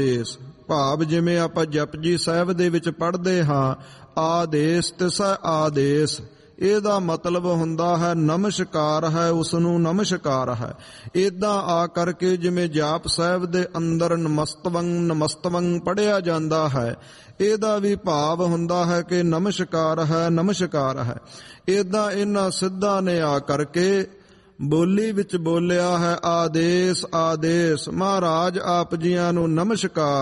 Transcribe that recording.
ਆਦੇਸ ਭਾਵ ਜਿਵੇਂ ਆਪਾਂ ਜਪਜੀ ਸਾਹਿਬ ਦੇ ਵਿੱਚ ਪੜ੍ਹਦੇ ਹਾਂ ਆਦੇਸ ਤਿਸੈ ਆਦੇਸ, ਇਹਦਾ ਮਤਲਬ ਹੁੰਦਾ ਹੈ ਨਮਸਕਾਰ ਹੈ, ਉਸ ਨੂੰ ਨਮਸਕਾਰ ਹੈ। ਏਦਾਂ ਆ ਕਰਕੇ ਜਿਵੇਂ ਜਾਪ ਸਾਹਿਬ ਦੇ ਅੰਦਰ ਨਮਸਤਵੰ ਨਮਸਤਵੰ ਪੜ੍ਹਿਆ ਜਾਂਦਾ ਹੈ, ਇਹਦਾ ਵੀ ਭਾਵ ਹੁੰਦਾ ਹੈ ਕਿ ਨਮਸਕਾਰ ਹੈ, ਨਮਸਕਾਰ ਹੈ। ਏਦਾਂ ਇਹਨਾਂ ਸਿੱਧਾਂ ਨੇ ਆ ਕਰਕੇ ਬੋਲੀ ਵਿੱਚ ਬੋਲਿਆ ਹੈ ਆਦੇਸ ਆਦੇਸ। ਮਹਾਰਾਜ ਆਪ ਜੀਆਂ ਨੂੰ ਨਮਸਕਾਰ।